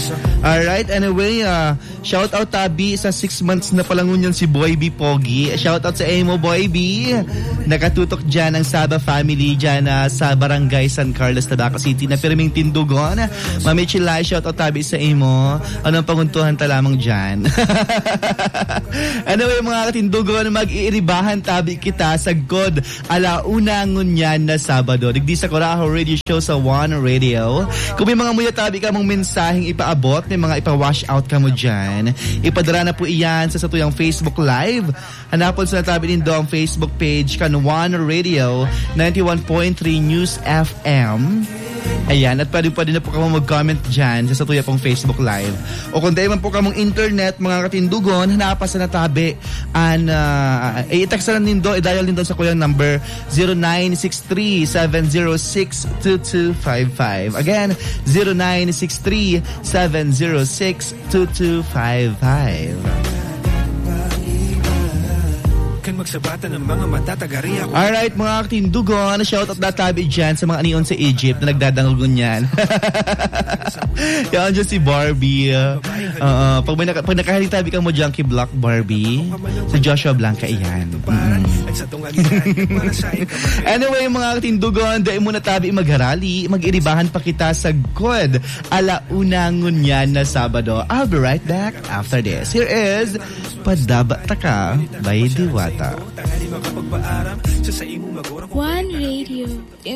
Alright, anyway, shout out Tabi sa 6 months na palang ngunyan si Boy B Pogi. Shout out sa Emo Boy B. Nakatutok dyan ang Saba family dyan sa Barangay San Carlos, Tabaco City na pirming tindugon. Mami Chilay, shout out Tabi sa Emo. Anong panguntuhan ta lamang dyan? Anyway, mga katindugon, mag-iiribahan Tabi kita sa God alauna ngunyan na Sabado. Digdi sa Corajo Radio Show sa One Radio. Kung may mga muya Tabi ka mong mensaheng ipaabot, may mga ipa-wash out ka mo dyan, ipadara na po iyan sa satuyang Facebook Live. Hanapon sa Tabi nindo ang Facebook page kan One Radio 91.3 News FM. Ayan, at pwede na po kamo mag-comment dyan sa tuya pong Facebook Live. O kung dahil man po kamong internet, mga katindugon, hanapas na Tabi, i-text na nindo, i-dial nindo sa kuyang number 0963-706-2255. Again, 0963-706-2255. Magsabatan ng mga matatagari ako. Alright, mga katindugon, shoutout na Tabi dyan sa mga anion sa Egypt na nagdadangugon yan. Yan dyan si Barbie. Pag nakahali Tabi ka mo dyan kay Black Barbie, sa Joshua Blanca iyan. Anyway, mga katindugon, dahil muna Tabi magharali, mag-iribahan pa kita sa God alauna ngunyan na Sabado. I'll be right back after this. Here is Padaba Taka by Diwata. One Radio.